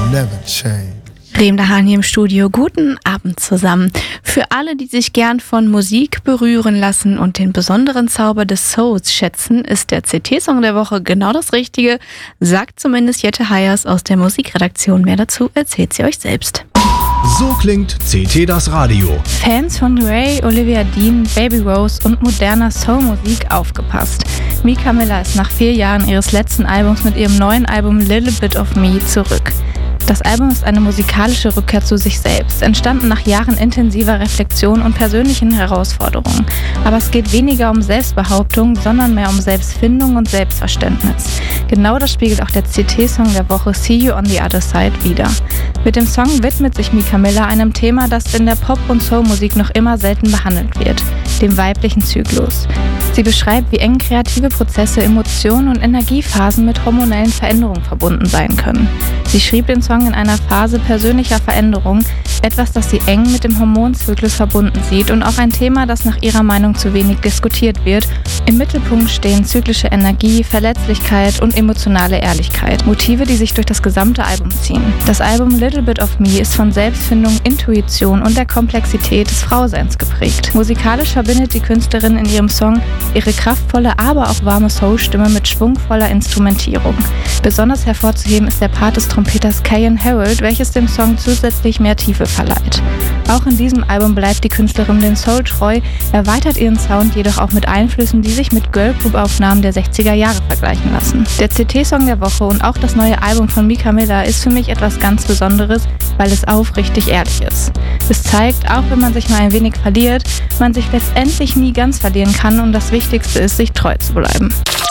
never change. Reem Dahani im Studio. Guten Abend zusammen. Für alle, die sich gern von Musik berühren lassen und den besonderen Zauber des Souls schätzen, ist der CT-Song der Woche genau das Richtige, sagt zumindest Jette Heyers aus der Musikredaktion. Mehr dazu erzählt sie euch selbst. So klingt CT das Radio. Fans von Ray, Olivia Dean, Baby Rose und moderner Soul-Musik aufgepasst. Mika Miller ist nach 4 Jahren ihres letzten Albums mit ihrem neuen Album Little Bit of Me zurück. Das Album ist eine musikalische Rückkehr zu sich selbst, entstanden nach Jahren intensiver Reflexion und persönlichen Herausforderungen. Aber es geht weniger um Selbstbehauptung, sondern mehr um Selbstfindung und Selbstverständnis. Genau das spiegelt auch der CT-Song der Woche See You on the Other Side wider. Mit dem Song widmet sich Mika Miller einem Thema, das in der Pop- und Soul-Musik noch immer selten behandelt wird, dem weiblichen Zyklus. Sie beschreibt, wie eng kreative Prozesse, Emotionen und Energiephasen mit hormonellen Veränderungen verbunden sein können. Sie schrieb den Song in einer Phase persönlicher Veränderung, etwas, das sie eng mit dem Hormonzyklus verbunden sieht und auch ein Thema, das nach ihrer Meinung zu wenig diskutiert wird. Im Mittelpunkt stehen zyklische Energie, Verletzlichkeit und emotionale Ehrlichkeit, Motive, die sich durch das gesamte Album ziehen. Das Album Little Bit of Me ist von Selbstfindung, Intuition und der Komplexität des Frauseins geprägt. Musikalisch verbindet die Künstlerin in ihrem Song ihre kraftvolle, aber auch warme Soul-Stimme mit schwungvoller Instrumentierung. Besonders hervorzuheben ist der Part des Trompeters Cayan Harold, welches dem Song zusätzlich mehr Tiefe verleiht. Auch in diesem Album bleibt die Künstlerin dem Soul treu, erweitert ihren Sound jedoch auch mit Einflüssen, die sich mit Girlgroup-Aufnahmen der 60er Jahre vergleichen lassen. Der CT-Song der Woche und auch das neue Album von Mika Miller ist für mich etwas ganz Besonderes, weil es aufrichtig ehrlich ist. Es zeigt, auch wenn man sich mal ein wenig verliert, man sich letztendlich nie ganz verlieren kann und das Wichtigste ist, sich treu zu bleiben.